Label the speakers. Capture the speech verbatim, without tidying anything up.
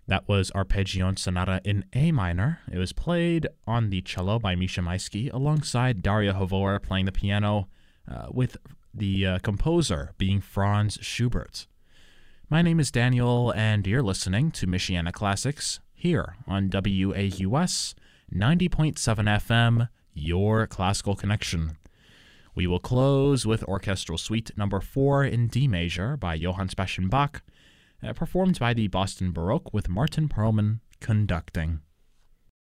Speaker 1: That was Arpeggione Sonata in A minor. It was played on the cello by Misha Maisky alongside Daria Havor playing the piano, uh, with the uh, composer being Franz Schubert. My name is Daniel, and you're listening to Michiana Classics here on W A U S ninety point seven F M, your classical connection. We will close with Orchestral Suite number four in D major by Johann Sebastian Bach, Uh, performed by the Boston Baroque with Martin Perlman conducting.